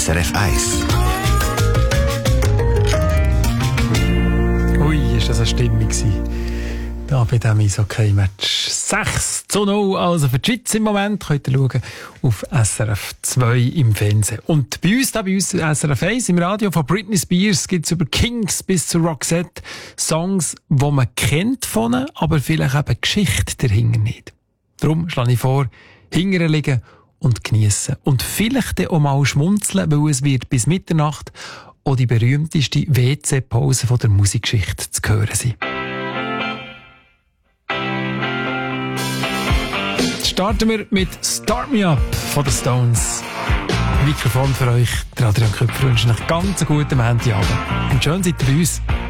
SRF 1. Ui, ist das eine Stimmung gewesen. Da bei diesem Eishockey-Match 6:0, also für die Schweiz im Moment. Könnt ihr schauen auf SRF 2 im Fernsehen. Und bei uns SRF 1 im Radio, von Britney Spears gibt es über Kings bis zu Roxette Songs, die man kennt von ihnen, aber vielleicht eben Geschichte dahinter nicht. Darum schlage ich vor, hinterher liegen und geniessen. Und vielleicht auch mal schmunzeln, weil es wird bis Mitternacht auch die berühmteste WC-Pause der Musikgeschichte zu hören sein. Starten wir mit Start Me Up von den Stones. Mikrofon für euch, der Adrian Köpfer, wünscht euch ganz einen guten Montagabend. Und schön seid ihr bei uns.